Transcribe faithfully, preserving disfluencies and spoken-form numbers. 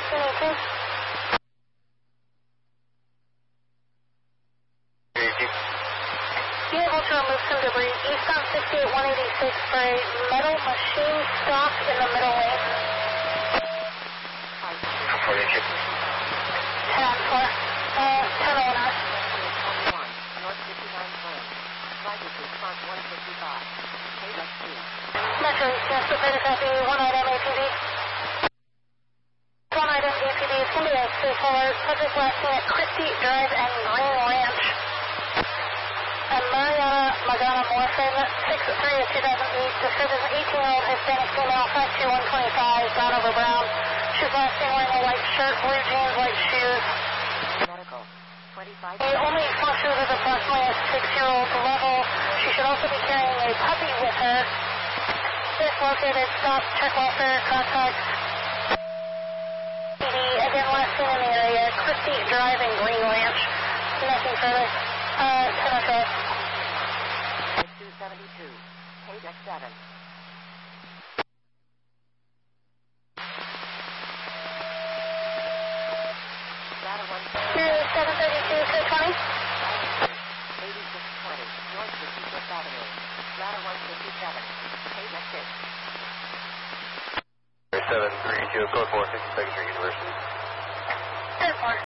sixteen eighteen. Be able to remove some debris eastbound sixty-eight one eighty-six for a metal machine stop in the middle lane. ten four. Uh, ten oh nine. Metro East, yes, prepare to copy. One item A P B. One item A P B. It's going to be a straightforward. Subject last seen at Christie Drive and Green Ranch. And Mariana Magana Morrison, six three of two thousand eight, described as an eighteen-year-old Hispanic female, five two, one twenty-five, brown over brown. She was last seen wearing a white shirt, blue jeans, white shoes. Medical. twenty-five. The only function is approximately a six-year-old level. She should also be carrying a puppy with her. If located, stop, check welfare, contact. P D, again, last seen in the area, Christie Drive and Green Ranch. Nothing further. Uh, ten oh five. two seventy-two. K X seven. Data one. seven thirty-two, three twenty. eighty-six twenty. North fifty-fifth Avenue. Data one fifty-seven. K X six. seven three two, code four, fifty-second Street University. ten four.